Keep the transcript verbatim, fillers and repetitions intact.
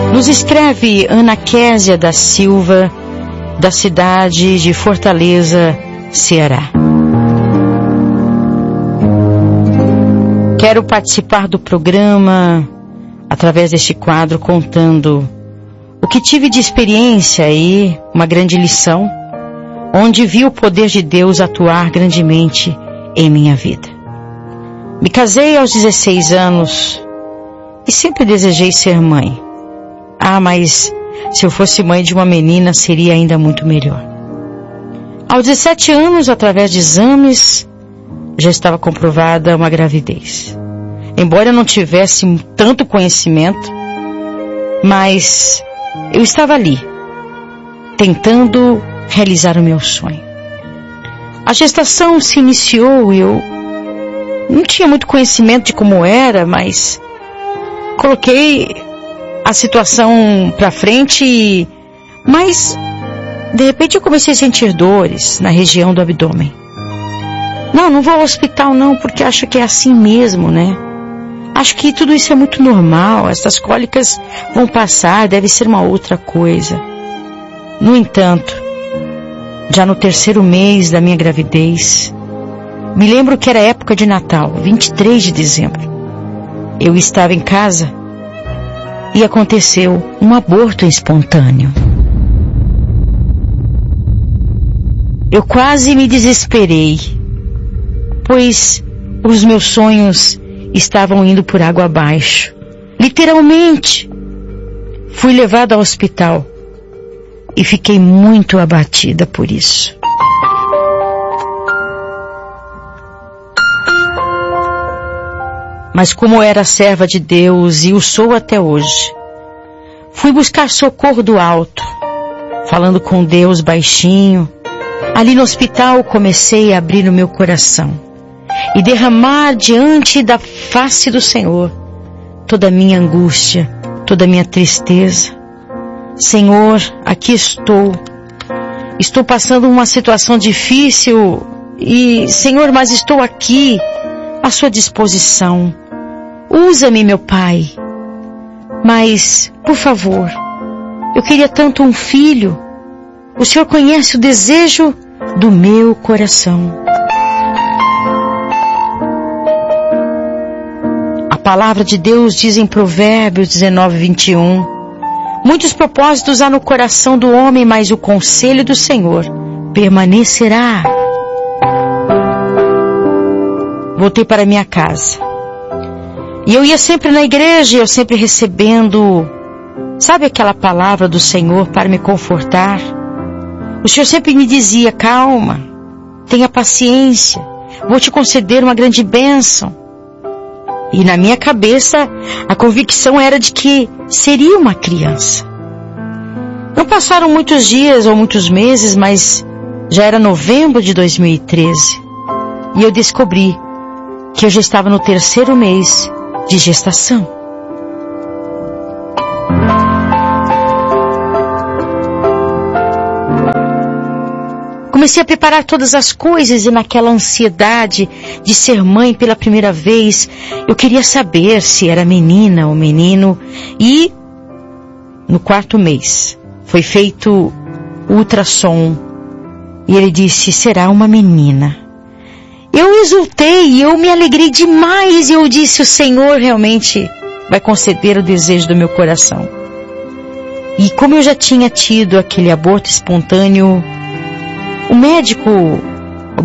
Nos escreve Ana Késia da Silva, da cidade de Fortaleza, Ceará. Quero participar do programa através deste quadro contando o que tive de experiência e uma grande lição, onde vi o poder de Deus atuar grandemente em minha vida. Me casei aos dezesseis anos e sempre desejei ser mãe. Ah, mas se eu fosse mãe de uma menina seria ainda muito melhor. Aos dezessete anos, através de exames, já estava comprovada uma gravidez. Embora eu não tivesse tanto conhecimento, mas eu estava ali, tentando realizar o meu sonho. A gestação se iniciou e eu não tinha muito conhecimento de como era, mas coloquei a situação para frente, mas de repente eu comecei a sentir dores na região do abdômen. Não, não vou ao hospital não, porque acho que é assim mesmo, né? Acho que tudo isso é muito normal, essas cólicas vão passar, deve ser uma outra coisa. No entanto, já no terceiro mês da minha gravidez, me lembro que era época de Natal, vinte e três de dezembro. Eu estava em casa e aconteceu um aborto espontâneo. Eu quase me desesperei, pois os meus sonhos estavam indo por água abaixo. Literalmente, fui levada ao hospital e fiquei muito abatida por isso. Mas como era serva de Deus e o sou até hoje, fui buscar socorro do alto, falando com Deus baixinho. Ali no hospital comecei a abrir o meu coração e derramar diante da face do Senhor toda a minha angústia, toda a minha tristeza. Senhor, aqui estou. Estou passando uma situação difícil e, Senhor, mas estou aqui à sua disposição. Usa-me, meu Pai. Mas, por favor, eu queria tanto um filho. O Senhor conhece o desejo do meu coração. A palavra de Deus diz em Provérbios dezenove, vinte e um: muitos propósitos há no coração do homem, mas o conselho do Senhor permanecerá. Voltei para minha casa. E eu ia sempre na igreja, eu sempre recebendo, sabe aquela palavra do Senhor para me confortar? O Senhor sempre me dizia: calma, tenha paciência, vou te conceder uma grande bênção. E na minha cabeça, a convicção era de que seria uma criança. Não passaram muitos dias ou muitos meses, mas já era novembro de dois mil e treze. E eu descobri que eu já estava no terceiro mês de gestação. Comecei a preparar todas as coisas e naquela ansiedade de ser mãe pela primeira vez, eu queria saber se era menina ou menino. E no quarto mês foi feito o ultrassom e ele disse: será uma menina. Eu exultei e eu me alegrei demais e eu disse: o Senhor realmente vai conceder o desejo do meu coração. E como eu já tinha tido aquele aborto espontâneo, o médico